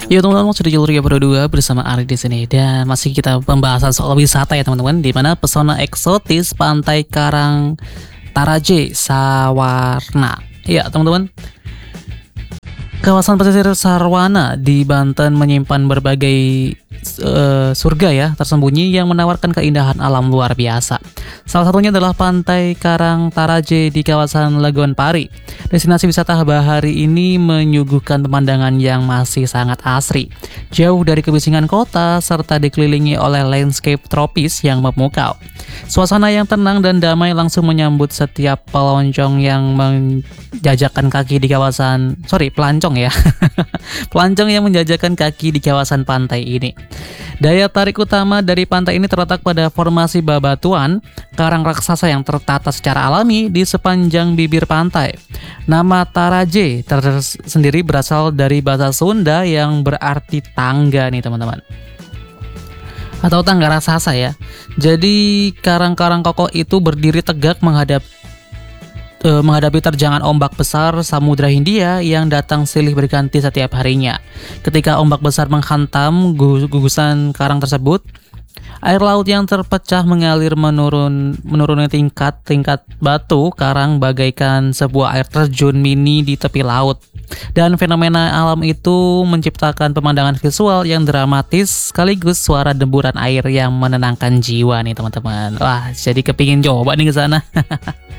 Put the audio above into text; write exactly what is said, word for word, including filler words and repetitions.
Ya teman-teman, sudah jalur ya berdua bersama Ari di sini dan masih kita pembahasan soal wisata ya teman-teman, di mana pesona eksotis Pantai Karang Tarage Sawarna. Ya teman-teman, kawasan pesisir Sarwana di Banten menyimpan berbagai uh, surga ya tersembunyi yang menawarkan keindahan alam luar biasa. Salah satunya adalah Pantai Karang Tarage di kawasan Lagoan Pari. Destinasi wisata bahari ini menyuguhkan pemandangan yang masih sangat asri, jauh dari kebisingan kota serta dikelilingi oleh landscape tropis yang memukau. Suasana yang tenang dan damai langsung menyambut setiap pelancong yang menjajakan kaki di kawasan, sorry pelancong ya, pelancong yang menjajakan kaki di kawasan pantai ini. Daya tarik utama dari pantai ini terletak pada formasi bebatuan karang raksasa yang tertata secara alami di sepanjang bibir pantai. Nama Tarage tersendiri berasal dari bahasa Sunda yang berarti tangga nih teman-teman, atau tangga raksasa ya. Jadi karang-karang kokoh itu berdiri tegak menghadap eh, menghadapi terjangan ombak besar Samudra Hindia yang datang silih berganti setiap harinya. Ketika ombak besar menghantam gugusan karang tersebut, air laut yang terpecah mengalir menurun menuruni tingkat-tingkat batu karang bagaikan sebuah air terjun mini di tepi laut. Dan fenomena alam itu menciptakan pemandangan visual yang dramatis sekaligus suara demburan air yang menenangkan jiwa nih teman-teman. Wah, jadi kepingin coba nih ke sana.